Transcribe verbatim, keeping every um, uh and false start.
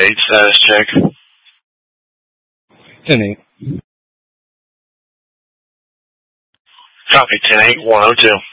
eight status check. ten eight. Copy, ten eight, one oh two.